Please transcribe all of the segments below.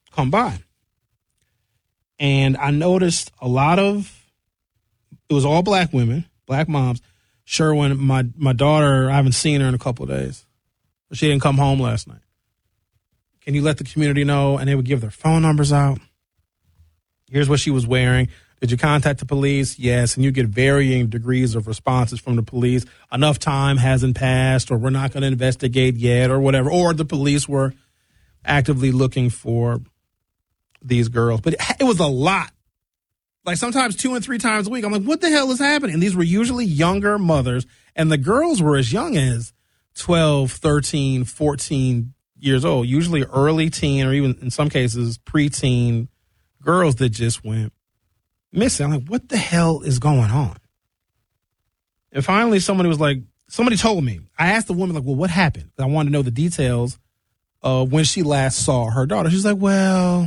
come by. And I noticed it was all black women, black moms. Sherwin, my daughter, I haven't seen her in a couple of days. She didn't come home last night. Can you let the community know? And they would give their phone numbers out. Here's what she was wearing. Did you contact the police? Yes. And you get varying degrees of responses from the police. Enough time hasn't passed, or we're not going to investigate yet, or whatever. Or the police were actively looking for these girls. But it was a lot. Like sometimes 2 and 3 times a week. I'm like, what the hell is happening? And these were usually younger mothers. And the girls were as young as 12, 13, 14 years old. Usually early teen, or even in some cases preteen girls that just went missing. I'm like, what the hell is going on? And finally somebody told me. I asked the woman, like, well, what happened? I wanted to know the details of when she last saw her daughter. She's like, well,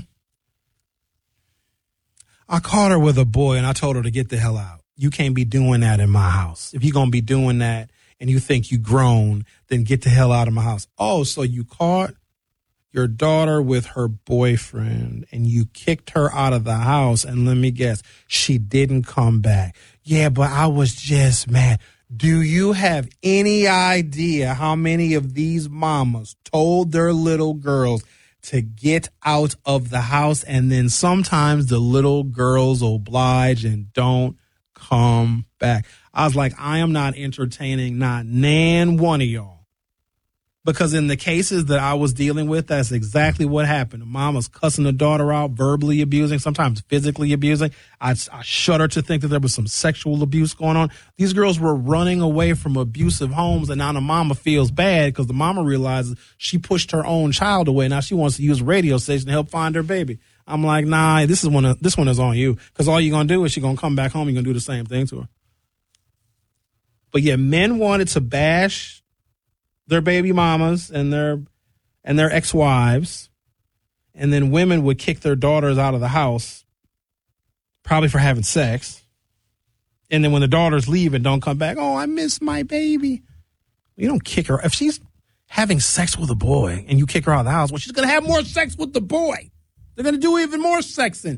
I caught her with a boy and I told her to get the hell out. You can't be doing that in my house. If you're going to be doing that and you think you grown, then get the hell out of my house. Oh, so you caught your daughter with her boyfriend and you kicked her out of the house, and let me guess, she didn't come back. Yeah, but I was just mad. Do you have any idea how many of these mamas told their little girls to get out of the house, and then sometimes the little girls oblige and don't come back? I was like, I am not entertaining not nan one of y'all. Because in the cases that I was dealing with, that's exactly what happened. The mom was cussing the daughter out, verbally abusing, sometimes physically abusing. I shudder to think that there was some sexual abuse going on. These girls were running away from abusive homes, and now the mama feels bad because the mama realizes she pushed her own child away. Now she wants to use a radio station to help find her baby. I'm like, nah, this one is on you, because all you're going to do is she's going to come back home. You're going to do the same thing to her. But yeah, men wanted to bash their baby mamas and their ex-wives, and then women would kick their daughters out of the house, probably for having sex. And then when the daughters leave and don't come back, oh, I miss my baby. You don't kick her. If she's having sex with a boy and you kick her out of the house, well, she's going to have more sex with the boy. They're going to do even more sexing.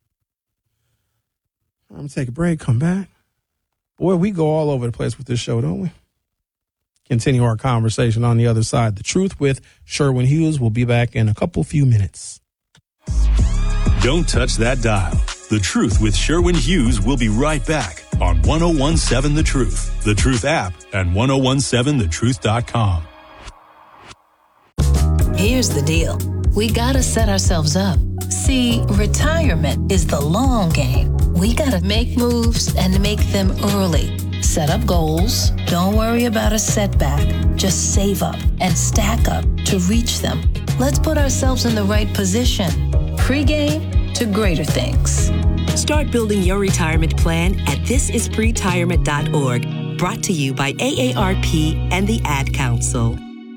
I'm going to take a break, come back. Boy, we go all over the place with this show, don't we? Continue our conversation on the other side. The Truth with Sherwin Hughes will be back in a few minutes. Don't touch that dial. The Truth with Sherwin Hughes will be right back on 1017 The Truth, The Truth app, and 1017thetruth.com. Here's the deal. We gotta set ourselves up. See, retirement is the long game. We gotta make moves and make them early. Set up goals. Don't worry about a setback. Just save up and stack up to reach them. Let's put ourselves in the right position. Pre-game to greater things. Start building your retirement plan at thisispretirement.org. Brought to you by AARP and the Ad Council.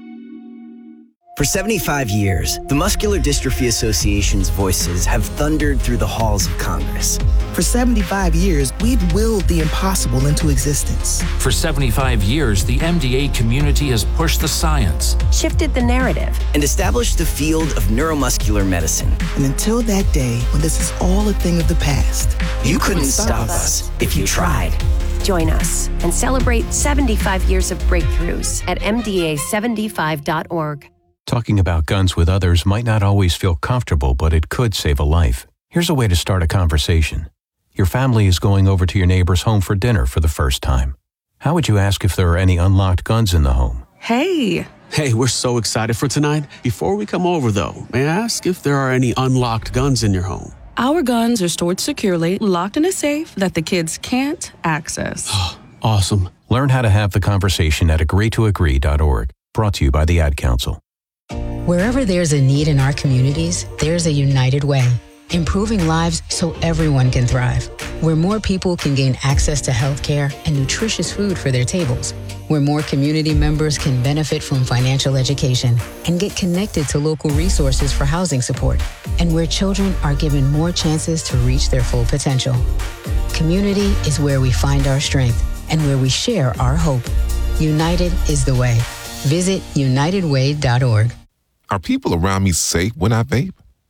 For 75 years, the Muscular Dystrophy Association's voices have thundered through the halls of Congress. For 75 years, we've willed the impossible into existence. For 75 years, the MDA community has pushed the science, shifted the narrative, and established the field of neuromuscular medicine. And until that day, when this is all a thing of the past, you couldn't stop us if you tried. Join us and celebrate 75 years of breakthroughs at MDA75.org. Talking about guns with others might not always feel comfortable, but it could save a life. Here's a way to start a conversation. Your family is going over to your neighbor's home for dinner for the first time. How would you ask if there are any unlocked guns in the home? Hey, we're so excited for tonight. Before we come over, though, may I ask if there are any unlocked guns in your home? Our guns are stored securely, locked in a safe that the kids can't access. Awesome. Learn how to have the conversation at agreetoagree.org. Brought to you by the Ad Council. Wherever there's a need in our communities, there's a United Way. Improving lives so everyone can thrive. Where more people can gain access to health care and nutritious food for their tables. Where more community members can benefit from financial education and get connected to local resources for housing support. And where children are given more chances to reach their full potential. Community is where we find our strength and where we share our hope. United is the way. Visit unitedway.org. Are people around me safe when I vape?